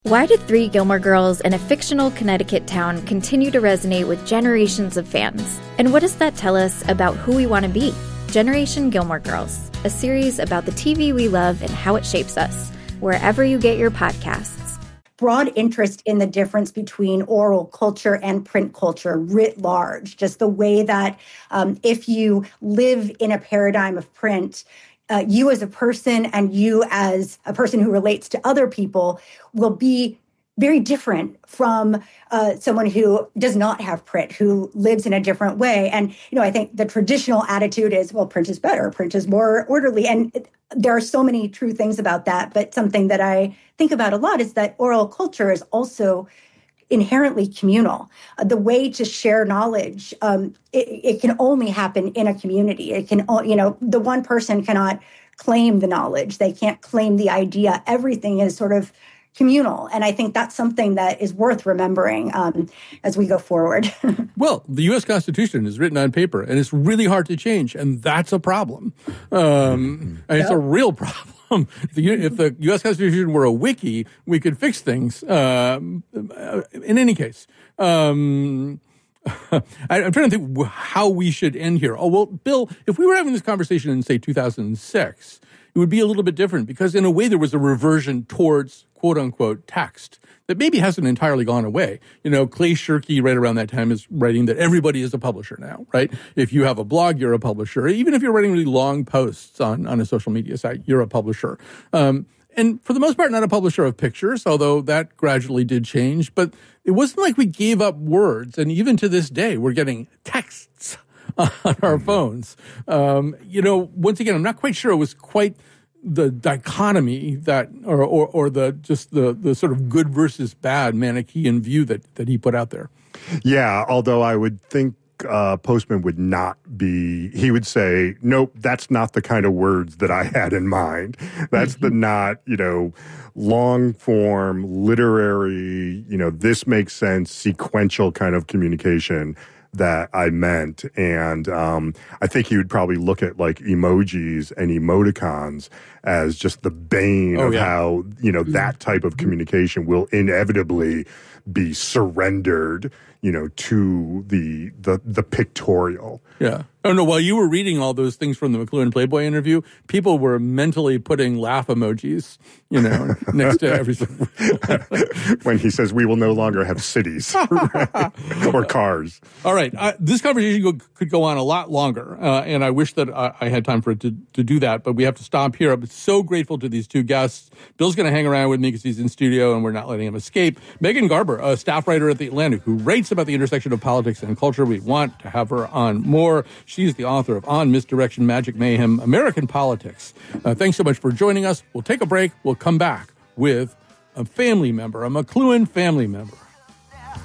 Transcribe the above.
Why did Three Gilmore Girls in a fictional Connecticut town continue to resonate with generations of fans? And what does that tell us about who we want to be? Generation Gilmore Girls, a series about the TV we love and how it shapes us, wherever you get your podcasts. Broad interest in the difference between oral culture and print culture writ large, just the way that if you live in a paradigm of print, you as a person and you as a person who relates to other people will be very different from someone who does not have print, who lives in a different way. And, I think the traditional attitude is, well, print is better, print is more orderly. And there are so many true things about that. But something that I think about a lot is that oral culture is also inherently communal. The way to share knowledge, it can only happen in a community. It can, the one person cannot claim the knowledge. They can't claim the idea. Everything is sort of communal. And I think that's something that is worth remembering as we go forward. Well, the U.S. Constitution is written on paper, and it's really hard to change, and that's a problem. And it's a real problem. If the U.S. Constitution were a wiki, we could fix things. In any case, I'm trying to think how we should end here. Oh, well, Bill, if we were having this conversation in, say, 2006, it would be a little bit different because in a way there was a reversion towards quote-unquote text that maybe hasn't entirely gone away. Clay Shirky right around that time is writing that everybody is a publisher now, right? If you have a blog, you're a publisher. Even if you're writing really long posts on a social media site, you're a publisher. And for the most part, not a publisher of pictures, although that gradually did change. But it wasn't like we gave up words. And even to this day, we're getting texts on our phones. Once again, I'm not quite sure it was quite the dichotomy that, or the sort of good versus bad Manichaean view that he put out there. Yeah, although I would think Postman would not be, he would say, nope, that's not the kind of words that I had in mind. That's the not, long form, literary, this makes sense, sequential kind of communication that I meant. And I think he would probably look at like emojis and emoticons as just the bane of how, that type of communication will inevitably be surrendered, to the pictorial. Yeah. Oh, no, while you were reading all those things from the McLuhan Playboy interview, people were mentally putting laugh emojis, next to everything. When he says, we will no longer have cities or cars. All right. This conversation could go on a lot longer, and I wish that I had time for it to do that, but we have to stop here. I'm so grateful to these two guests. Bill's going to hang around with me because he's in studio, and we're not letting him escape. Megan Garber, a staff writer at The Atlantic, who writes about the intersection of politics and culture. We want to have her on more. She's the author of On Misdirection, Magic Mayhem, American Politics. Thanks so much for joining us. We'll take a break. We'll come back with a family member, a McLuhan family member.